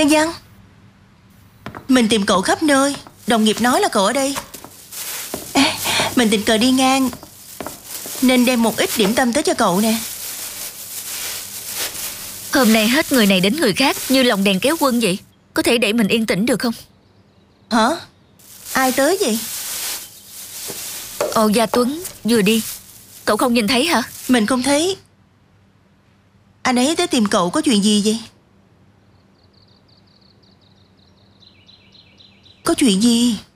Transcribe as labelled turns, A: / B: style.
A: Văn Văn, mình tìm cậu khắp nơi. Đồng nghiệp nói là cậu ở đây. Mình tình cờ đi ngang nên đem một ít điểm tâm tới cho cậu nè.
B: Hôm nay hết người này đến người khác, như lồng đèn kéo quân vậy. Có thể để mình yên tĩnh được không?
A: Hả? Ai tới vậy?
B: Ồ, Gia Tuấn vừa đi. Cậu không nhìn thấy hả?
A: Mình không thấy. Anh ấy tới tìm cậu có chuyện gì vậy? Có chuyện gì?